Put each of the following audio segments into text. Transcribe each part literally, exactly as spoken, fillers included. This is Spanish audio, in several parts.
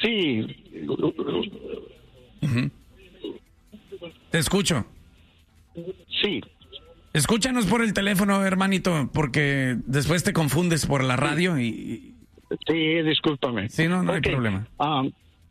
Sí. Uh-huh. Te escucho. Sí. Escúchanos por el teléfono, hermanito, porque después te confundes por la radio y... Sí, discúlpame. Sí, no, no okay. hay problema. Um,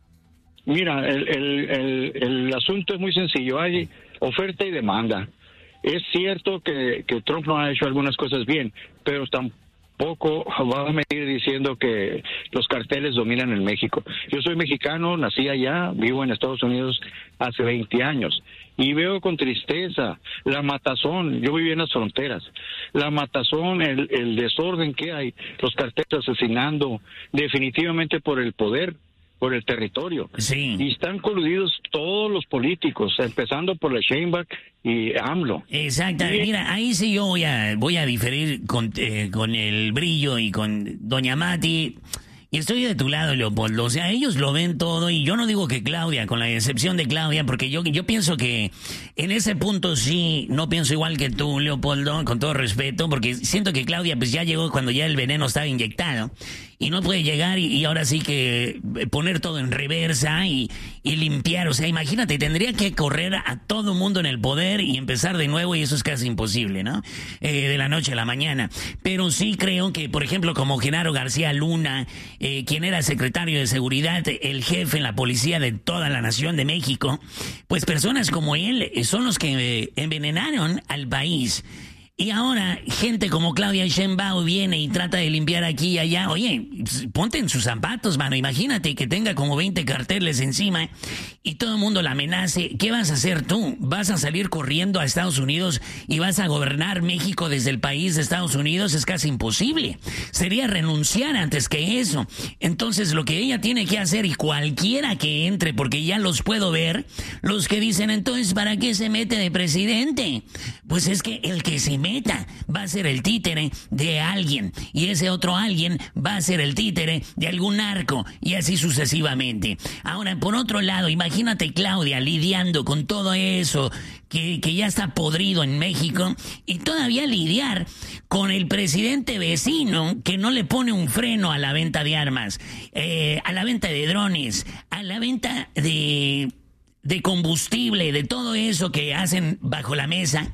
mira, el, el, el, el asunto es muy sencillo. Hay oferta y demanda. Es cierto que, que Trump no ha hecho algunas cosas bien, pero tampoco va a venir diciendo que los carteles dominan en México. Yo soy mexicano, nací allá, vivo en Estados Unidos hace veinte años. Y veo con tristeza la matazón, yo viví en las fronteras, la matazón, el, el desorden que hay, los carteles asesinando, definitivamente por el poder, por el territorio. Sí. Y están coludidos todos los políticos, empezando por la Sheinbaum y AMLO. Exacto. Mira, ahí sí yo voy a, voy a diferir con, eh, con el Brillo y con doña Mati. Y estoy de tu lado, Leopoldo. O sea, ellos lo ven todo y yo no digo que Claudia, con la excepción de Claudia, porque yo, yo pienso que en ese punto sí, no pienso igual que tú, Leopoldo, con todo respeto, porque siento que Claudia pues ya llegó cuando ya el veneno estaba inyectado y no puede llegar y, y ahora sí que poner todo en reversa y, y limpiar. O sea, imagínate, tendría que correr a todo mundo en el poder y empezar de nuevo y eso es casi imposible, ¿no? Eh, de la noche a la mañana. Pero sí creo que, por ejemplo, como Genaro García Luna, Eh, quien era secretario de seguridad, el jefe en la policía de toda la nación de México, pues personas como él son los que eh, envenenaron al país. Y ahora, gente como Claudia Sheinbaum viene y trata de limpiar aquí y allá. Oye, ponte en sus zapatos, mano. Imagínate que tenga como veinte carteles encima y todo el mundo la amenace. ¿Qué vas a hacer tú? ¿Vas a salir corriendo a Estados Unidos y vas a gobernar México desde el país de Estados Unidos? Es casi imposible. Sería renunciar antes que eso. Entonces, lo que ella tiene que hacer, y cualquiera que entre, porque ya los puedo ver, los que dicen, entonces, ¿para qué se mete de presidente? Pues es que el que se meta va a ser el títere de alguien y ese otro alguien va a ser el títere de algún narco y así sucesivamente. Ahora, por otro lado, imagínate Claudia lidiando con todo eso que, que ya está podrido en México y todavía lidiar con el presidente vecino que no le pone un freno a la venta de armas, eh, a la venta de drones, a la venta de, de combustible, de todo eso que hacen bajo la mesa.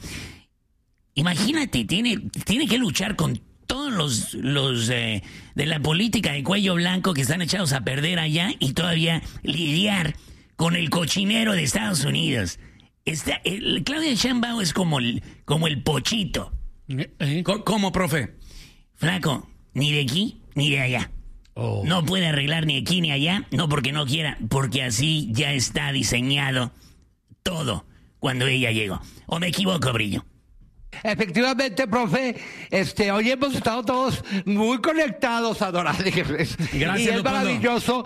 Imagínate, tiene, tiene que luchar con todos los, los eh, de la política de cuello blanco que están echados a perder allá y todavía lidiar con el cochinero de Estados Unidos. Está, el, Claudia Sheinbaum es como el, como el pochito. ¿Eh? ¿Cómo, profe? Flaco, ni de aquí ni de allá. Oh. No puede arreglar ni aquí ni allá, no porque no quiera, porque así ya está diseñado todo cuando ella llegó. ¿O me equivoco, Brillo? Efectivamente, profe, este, hoy hemos estado todos muy conectados a Dorales. Gracias, y es Leopoldo. maravilloso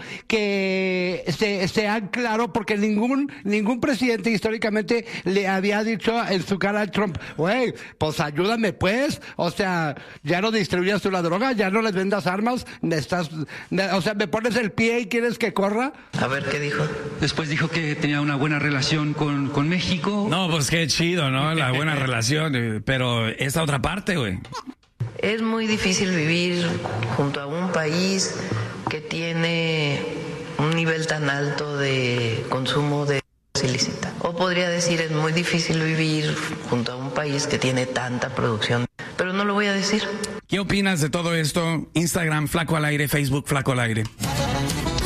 que se, sean claros porque ningún ningún presidente históricamente le había dicho en su cara a Trump, güey, pues ayúdame pues, o sea, ya no distribuyas tú la droga, ya no les vendas armas, me estás, o sea, me pones el pie y quieres que corra. A ver, ¿qué dijo? Después dijo que tenía una buena relación con, con México. No, pues qué chido, ¿no? La buena relación. Pero esta otra parte, güey. Es muy difícil vivir junto a un país que tiene un nivel tan alto de consumo de ilícita. O podría decir, es muy difícil vivir junto a un país que tiene tanta producción. Pero no lo voy a decir. ¿Qué opinas de todo esto? Instagram, Flaco al Aire, Facebook, Flaco al Aire.